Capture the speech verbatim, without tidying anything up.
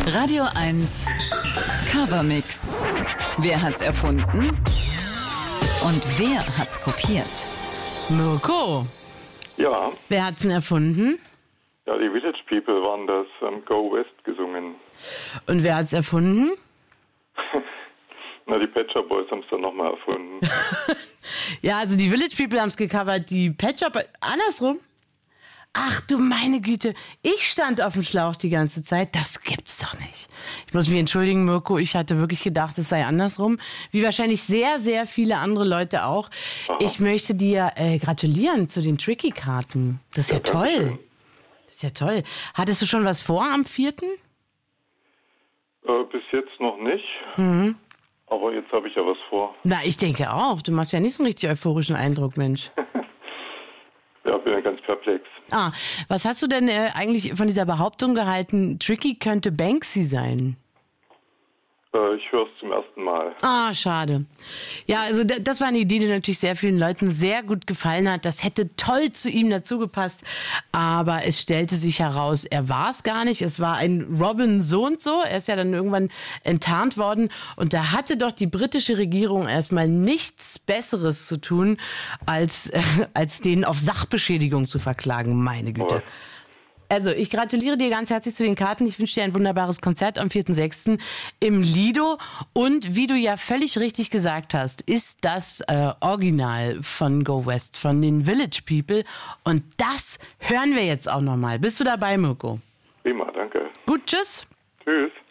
Radio eins Covermix. Wer hat's erfunden? Und wer hat's kopiert? Mirko, Ja, wer hat's denn erfunden? ja, die Village People waren das, ähm, Go West gesungen. Und wer hat's erfunden? Na, die Pet Shop Boys haben es dann nochmal erfunden. Ja, also die Village People haben's gecovert, die Pet Shop... Andersrum? Ach du meine Güte, ich stand auf dem Schlauch die ganze Zeit. Das gibt's doch nicht. Ich muss mich entschuldigen, Mirko, ich hatte wirklich gedacht, es sei andersrum. Wie wahrscheinlich sehr, sehr viele andere Leute auch. Aha. Ich möchte dir äh, gratulieren zu den Tricky-Karten. Das ist ja, Ja, toll. dankeschön. Das ist ja toll. Hattest du schon was vor am vierten? Äh, bis jetzt noch nicht. Mhm. Aber jetzt habe ich ja was vor. Na, ich denke auch. Du machst ja nicht so einen richtig euphorischen Eindruck, Mensch. Ja, bin ja ganz perplex. Ah, was hast du denn äh, eigentlich von dieser Behauptung gehalten, Tricky könnte Banksy sein? Äh, ich höre es zum ersten Mal. Ah, schade. Ja, also d- das war eine Idee, die natürlich sehr vielen Leuten sehr gut gefallen hat. Das hätte toll zu ihm dazugepasst. Aber es stellte sich heraus, er war es gar nicht. Es war ein Robin so und so. Er ist ja dann irgendwann enttarnt worden. Und da hatte doch die britische Regierung erstmal nichts Besseres zu tun, als, äh, als den auf Sachbeschädigung zu verklagen. Meine Güte. Oh. Also, ich gratuliere dir ganz herzlich zu den Karten. Ich wünsche dir ein wunderbares Konzert am vierten sechsten im Lido. Und wie du ja völlig richtig gesagt hast, ist das äh, Original von Go West, von den Village People. Und das hören wir jetzt auch nochmal. Bist du dabei, Mirko? Prima, danke. Gut, tschüss. Tschüss.